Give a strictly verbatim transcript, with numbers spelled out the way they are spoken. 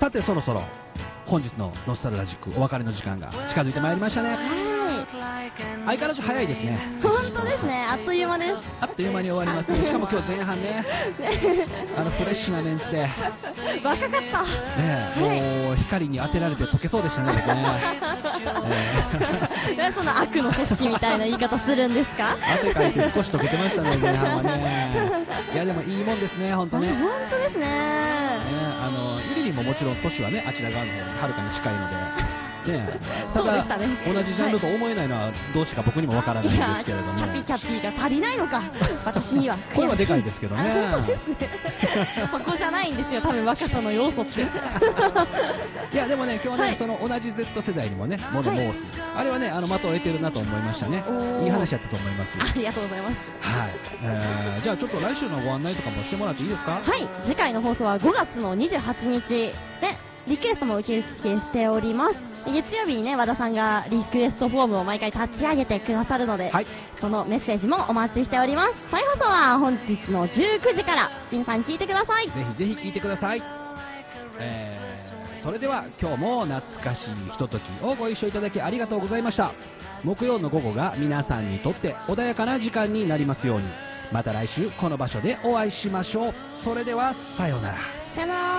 さてそろそろ本日のノスタルジックお別れの時間が近づいてまいりましたね。相変わらず早いですね。 本当ですね、あっという間です。 あっという間に終わりますね。しかも今日前半ねあのフレッシュなメンツで若かった、 ね、もう光に当てられて溶けそうでしたね。僕ねえその悪の組織みたいな言い方するんですか？ 汗かいて少し溶けてましたね、前半はね。いやでもいいもんですね、本当ね。 本当ですね。 ね、あのゆりりんももちろん年はねあちら側の方にはるかに近いので。ね、ただ、ね、同じジャンルと思えないのはどうしてか僕にもわからないんですけれども、 キャピキャピが足りないのか私には声はでかいですけどね。 そこじゃないんですよ、多分若さの要素っていやでもね、今日はね、はい、その同じ Z 世代にもねモノ申す、はい、あれはねあの的を得てるなと思いましたね。いい話やったと思います。 ありがとうございます。 はい、えー、じゃあちょっと来週のご案内とかもしてもらっていいですか？ はい、次回の放送はごがつのにじゅうはちにちでリクエストも受付しております。月曜日にね和田さんがリクエストフォームを毎回立ち上げてくださるので、はい、そのメッセージもお待ちしております。再放送は本日のじゅうくじから皆さん聞いてください。 ぜひぜひ聞いてください。えー、それでは今日も懐かしいひとときをご一緒いただきありがとうございました。木曜の午後が皆さんにとって穏やかな時間になりますように。また来週この場所でお会いしましょう。それではさようなら。 さよなら。